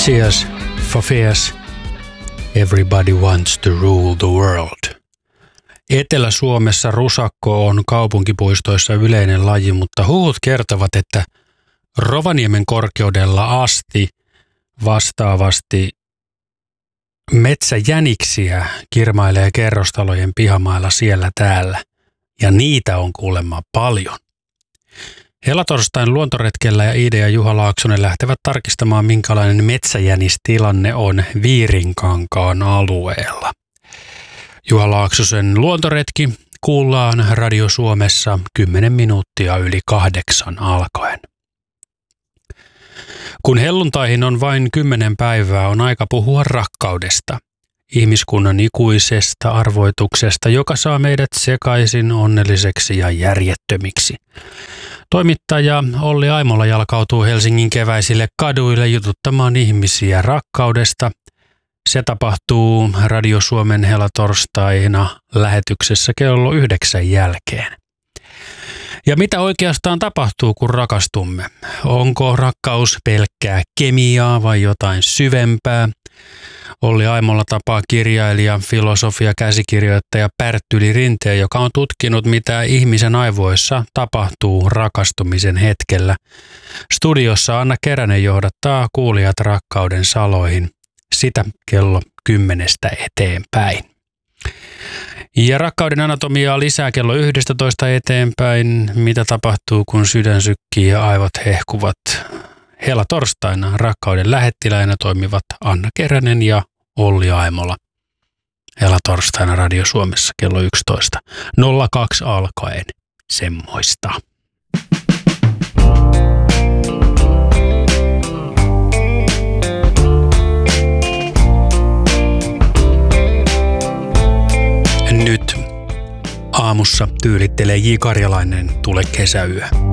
Cheers for fears. Everybody wants to rule the world. Etelä-Suomessa rusakko on kaupunkipuistoissa yleinen laji, mutta huhut kertovat, että Rovaniemen korkeudella asti vastaavasti metsäjäniksiä kirmailee kerrostalojen pihamailla siellä täällä. Ja niitä on kuulemma paljon. Helatorstain luontoretkellä ja Iide ja Juha Laaksonen lähtevät tarkistamaan, minkälainen metsäjänistilanne on Viirinkankaan alueella. Juha Laaksosen luontoretki kuullaan Radio Suomessa 10 minuuttia yli 8 alkaen. Kun helluntaihin on vain 10 päivää, on aika puhua rakkaudesta. Ihmiskunnan ikuisesta arvoituksesta, joka saa meidät sekaisin, onnelliseksi ja järjettömiksi. Toimittaja Olli Aimola jalkautuu Helsingin keväisille kaduille jututtamaan ihmisiä rakkaudesta. Se tapahtuu Radio Suomen helatorstaina lähetyksessä kello 9 jälkeen. Ja mitä oikeastaan tapahtuu, kun rakastumme? Onko rakkaus pelkkää kemiaa vai jotain syvempää? Olli Aimola tapaa kirjailija, filosofia, käsikirjoittaja Pärttyli Rinteen, joka on tutkinut, mitä ihmisen aivoissa tapahtuu rakastumisen hetkellä. Studiossa Anna Keränen johdattaa kuulijat rakkauden saloihin. Sitä kello 10 eteenpäin. Ja rakkauden anatomiaa lisää kello 11 eteenpäin. Mitä tapahtuu, kun sydän sykkii ja aivot hehkuvat? Helatorstaina rakkauden lähettiläinä toimivat Anna Keränen ja Olli Aimola. Helatorstaina Radio Suomessa kello 11. 02 alkaen. Semmoista. Nyt aamussa tyylittelee J. Karjalainen Tule kesäyö.